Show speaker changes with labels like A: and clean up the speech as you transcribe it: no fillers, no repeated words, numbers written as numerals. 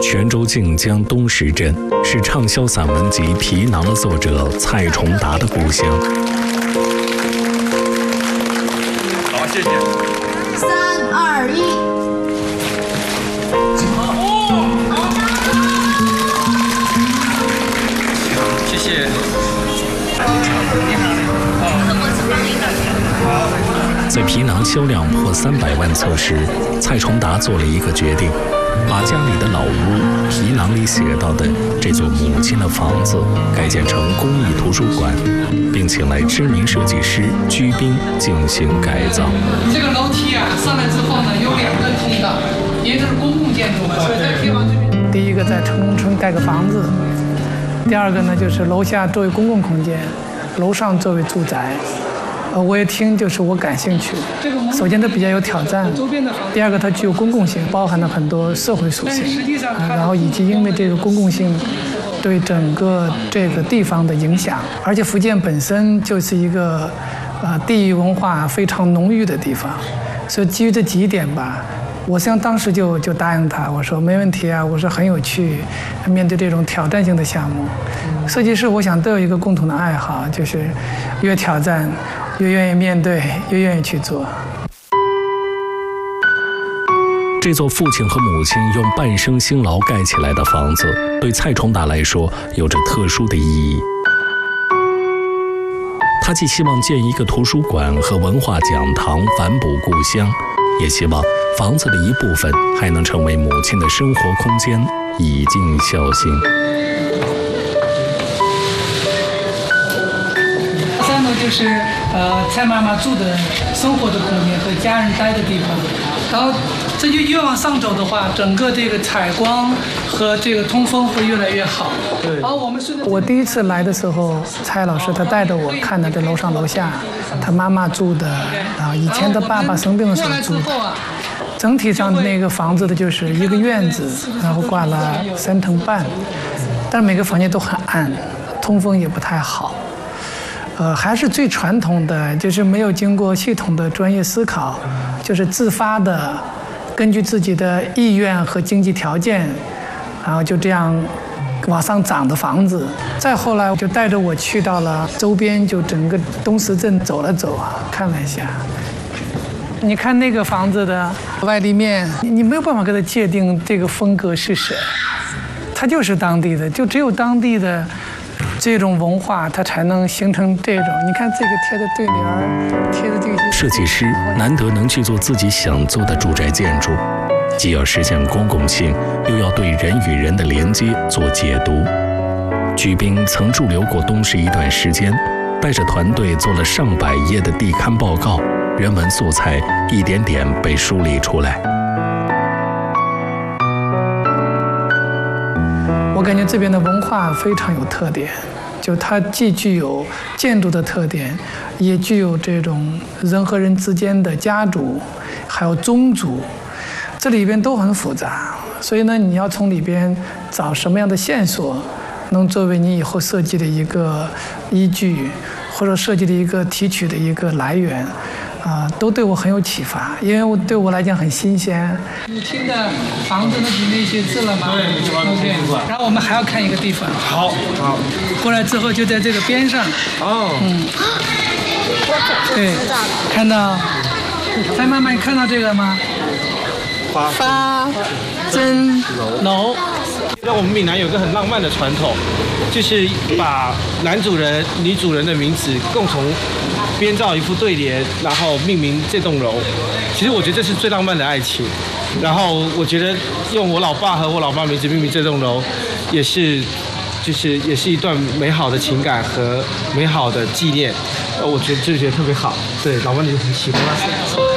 A: 泉州靖江东石镇是畅销散文集《皮囊》的作者蔡崇达的故乡。
B: 好，谢谢。
C: 3、2、1。
B: 谢谢。
A: 在《皮囊》销量破300万册时，蔡崇达做了一个决定，把家里的老屋《皮囊》里写到的这座母亲的房子改建成公益图书馆，并请来知名设计师居斌进行改造。
D: 这个楼梯啊，上来之后呢，有2个通道，因为这是公共建筑嘛，所以在皮囊这边。第一个在城中村盖个房子，第二个呢就是楼下作为公共空间，楼上作为住宅。我一听就是我感兴趣。首先它比较有挑战，第二个它具有公共性，包含了很多社会属性，然后以及因为这个公共性对整个这个地方的影响，而且福建本身就是一个地域文化非常浓郁的地方，所以基于这几点吧，我实际上当时就答应他，我说没问题啊，我说很有趣，面对这种挑战性的项目，设计师我想都有一个共同的爱好，就是越挑战越愿意面对，越愿意去做。
A: 这座父亲和母亲用半生辛劳盖起来的房子，对蔡崇达来说有着特殊的意义。他既希望建一个图书馆和文化讲堂反哺故乡，也希望房子的一部分还能成为母亲的生活空间，以尽孝心。
D: 3楼就是蔡妈妈住的、生活的空间和家人待的地方。然后这就越往上走的话，整个这个采光和这个通风会越来越好。对。然后我第一次来的时候，蔡老师他带着我看的这楼上楼下，他妈妈住的，然后以前他爸爸生病的时候住的。整体上那个房子的就是一个院子，然后挂了3层半，但是每个房间都很暗，通风也不太好。还是最传统的，就是没有经过系统的专业思考，就是自发的，根据自己的意愿和经济条件，然后就这样往上涨的房子。再后来就带着我去到了周边，就整个东石镇走了走啊，看了一下。你看那个房子的外立面，你没有办法给它界定这个风格是谁，它就是当地的，就只有当地的这种文化，它才能形成这种。你看这个贴的对联，贴的这个。
A: 设计师难得能去做自己想做的住宅建筑，既要实现公共性，又要对人与人的连接做解读。居斌曾驻留过东石一段时间，带着团队做了上百页的地勘报告，人文素材一点点被梳理出来。
D: 我感觉这边的文化非常有特点，就它既具有建筑的特点，也具有这种人和人之间的家族，还有宗族，这里边都很复杂。所以呢，你要从里边找什么样的线索，能作为你以后设计的一个依据，或者设计的一个提取的一个来源。都对我很有启发，因为对我来讲很新鲜。母亲的房子那些字了吗？对，然后我们还要看一个地方。
B: 好，
D: 过来之后就在这个边上。
B: 哦。
D: 对，看到。蔡妈妈，你看到这个吗？
C: 发真
D: 楼。
B: 那我们闽南有个很浪漫的传统，就是把男主人、女主人的名字共同编造一副对联，然后命名这栋楼。其实我觉得这是最浪漫的爱情。然后我觉得用我老爸和我老妈名字命名这栋楼，也是一段美好的情感和美好的纪念。我觉得特别好。对，老妈你很喜欢吗？